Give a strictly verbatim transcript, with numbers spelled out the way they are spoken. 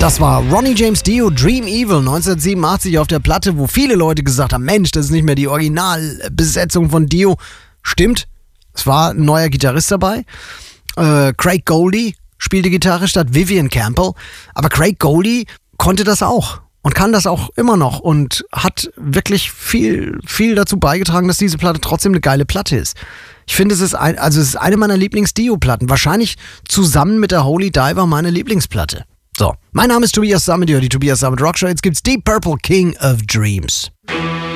Das war Ronnie James Dio, Dream Evil, neunzehnhundertsiebenundachtzig auf der Platte, wo viele Leute gesagt haben, Mensch, das ist nicht mehr die Originalbesetzung von Dio. Stimmt, es war ein neuer Gitarrist dabei. Äh, Craig Goldie spielte Gitarre statt Vivian Campbell. Aber Craig Goldie konnte das auch und kann das auch immer noch und hat wirklich viel, viel dazu beigetragen, dass diese Platte trotzdem eine geile Platte ist. Ich finde, es ist, ein, also es ist eine meiner Lieblings-Dio-Platten. Wahrscheinlich zusammen mit der Holy Diver meine Lieblingsplatte. So, mein Name ist Tobias Sammet, die Tobias Sammet Rock Show. Jetzt gibt's Deep Purple, King of Dreams.